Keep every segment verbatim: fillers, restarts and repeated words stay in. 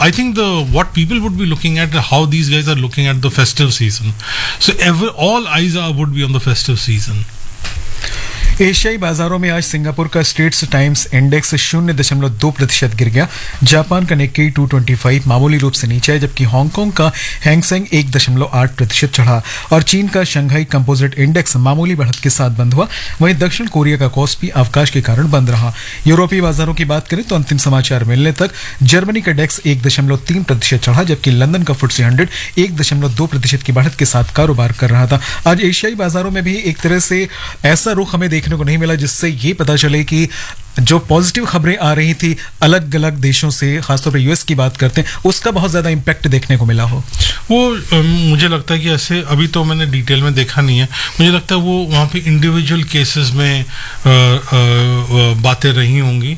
I think the what people would be looking at how these guys are looking at the festive season. So every all eyes are would be on the festive season. एशियाई बाजारों में आज Singapore का straits times index शून्य दशमलव दो प्रतिशत गिर गया। जापान का निक्केई टू ट्वेंटी फाइव मामूली रूप से नीचे है, जबकि हांगकांग का हैंगसेंग एक दशमलव आठ प्रतिशत चढ़ा और चीन का शंघाई कंपोजिट इंडेक्स मामूली बढ़त के साथ बंद हुआ। वहीं दक्षिण कोरिया का कॉस्पी अवकाश के कारण बंद रहा। यूरोपीय बाजारों की बात करें तो अंतिम समाचार मिलने तक जर्मनी का डेक्स एक दशमलव तीन प्रतिशत चढ़ा, जबकि लंदन का फुट्सी हंड्रेड एक दशमलव दो प्रतिशत की बढ़त के साथ कारोबार कर रहा था। आज एशियाई बाजारों में भी एक तरह से ऐसा रुख हमें देखने को नहीं मिला जिससे ये पता चले कि जो पॉजिटिव खबरें आ रही थी अलग अलग देशों से, खासतौर पर यूएस की बात करते हैं, उसका बहुत ज्यादा इम्पैक्ट देखने को मिला हो। वो मुझे लगता है कि ऐसे अभी तो मैंने डिटेल में देखा नहीं है, मुझे लगता है वो वहाँ पे इंडिविजुअल केसेस में बातें रही होंगी,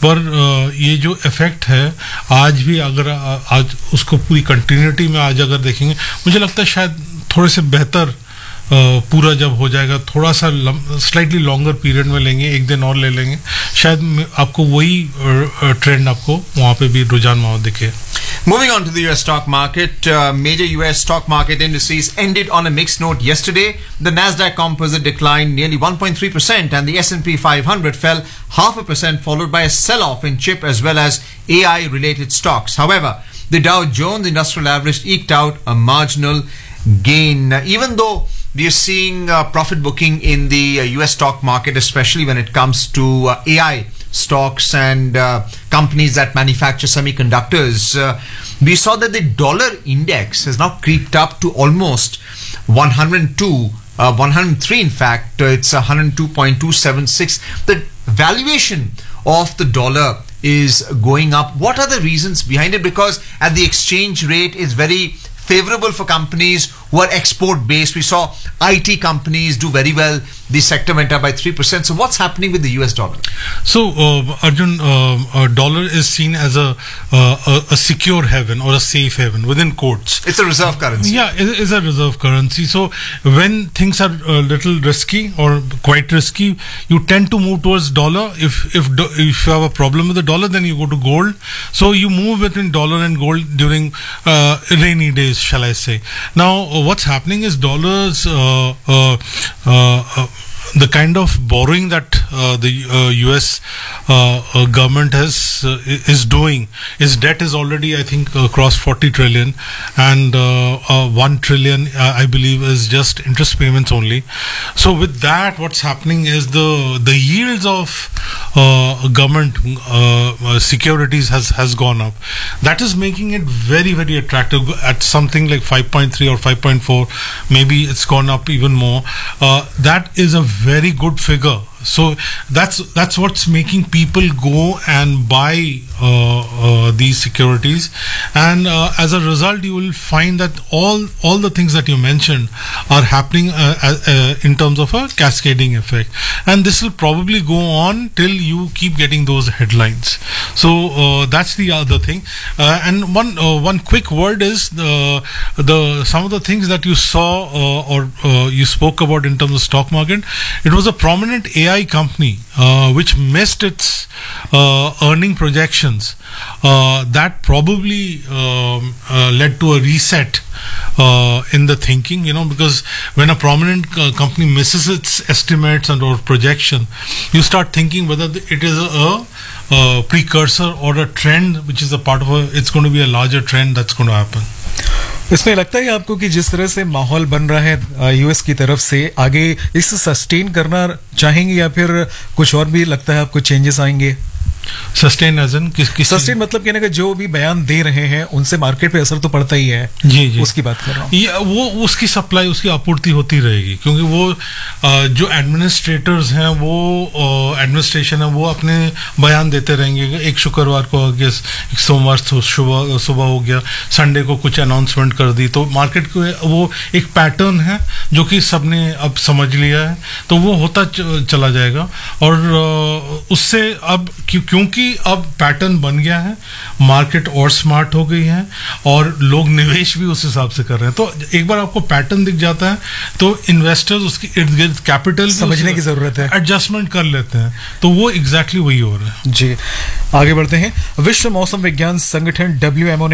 पर ये जो इफेक्ट है आज भी अगर आज उसको पूरी कंटिन्यूटी में आज अगर देखेंगे, मुझे लगता है शायद थोड़े से बेहतर Uh, पूरा जब हो जाएगा, थोड़ा सा स्लाइटली लॉन्गर पीरियड में लेंगे, एक दिन और ले लेंगे, शायद आपको वही ट्रेंड आपको वहाँ पे भी रुझान वहाँ दिखे। Moving on to the U S stock market, uh, major U S stock market indices ended on a mixed note yesterday. The Nasdaq Composite declined nearly one point three percent and the S and P five hundred fell half a percent, followed by a sell-off in chip as well as A I-related stocks. However, the Dow Jones Industrial Average eked out a marginal gain. Even though we are seeing uh, profit booking in the uh, U S stock market, especially when it comes to uh, A I stocks and uh, companies that manufacture semiconductors. Uh, we saw that the dollar index has now creeped up to almost one hundred two, uh, one hundred three in fact. Uh, it's one hundred two point two seven six. The valuation of the dollar is going up. What are the reasons behind it? Because at the exchange rate is very favorable for companies who are export based. We saw I T companies do very well. The sector went up by three percent. So what's happening with the U S dollar? So uh, Arjun, uh, uh, dollar is seen as a, uh, a a secure haven or a safe haven within quotes. It's a reserve currency. Yeah, it is a reserve currency. So when things are a little risky or quite risky, you tend to move towards dollar. If if do, if you have a problem with the dollar, then you go to gold. So you move between dollar and gold during uh, rainy days, shall I say. Now uh, what's happening is dollars uh, uh, uh, uh, the kind of borrowing that uh, the uh, U S uh, uh, government has uh, is doing, its debt is already I think uh, crossed forty trillion, and uh, uh, one trillion uh, I believe is just interest payments only. So with that, what's happening is the the yields of uh, government uh, uh, securities has has gone up. That is making it very very attractive at something like five point three or five point four. Maybe it's gone up even more. Uh, that is a very good figure. So that's that's what's making people go and buy uh, uh, these securities, and uh, as a result, you will find that all all the things that you mentioned are happening uh, uh, in terms of a cascading effect, and this will probably go on till you keep getting those headlines. So uh, that's the other thing. Uh, and one uh, one quick word is the the some of the things that you saw uh, or uh, you spoke about in terms of stock market. It was a prominent A I company uh, which missed its uh, earning projections. Uh, that probably um, uh, led to a reset uh, in the thinking, you know, because when a prominent uh, company misses its estimates and or projection, you start thinking whether it is a, a precursor or a trend which is a part of a, it's going to be a larger trend that's going to happen. इसमें लगता है आपको कि जिस तरह से माहौल बन रहा है यूएस की तरफ से, आगे इसे सस्टेन करना चाहेंगे या फिर कुछ और भी लगता है आपको चेंजेस आएंगे? सस्टेन एज इन किस किस सस्टेन मतलब कहने का जो भी बयान दे रहे हैं उनसे मार्केट पे असर तो पड़ता ही है। जी जी, उसकी बात कर रहा हूँ। ये वो उसकी सप्लाई उसकी आपूर्ति होती रहेगी, क्योंकि वो जो एडमिनिस्ट्रेटर्स हैं वो एडमिनिस्ट्रेशन है वो अपने बयान देते रहेंगे। एक शुक्रवार को हो गया, एक सोमवार सुबह सुबह हो गया, संडे को कुछ अनाउंसमेंट कर दी, तो मार्केट को वो एक पैटर्न है जो कि सबने अब समझ लिया है, तो वो होता चला जाएगा। और उससे अब क्योंकि अब पैटर्न बन गया है, मार्केट और स्मार्ट हो गई है और लोग निवेश भी उस हिसाब से कर रहे हैं, तो एक बार आपको पैटर्न दिख जाता है तो इन्वेस्टर्स उसकी इर्द गिर्द कैपिटल समझने की जरूरत है, एडजस्टमेंट कर लेते हैं, तो वो एग्जैक्टली वही हो रहा है। जी, आगे बढ़ते हैं। विश्व मौसम विज्ञान संगठन डब्ल्यू एम ओ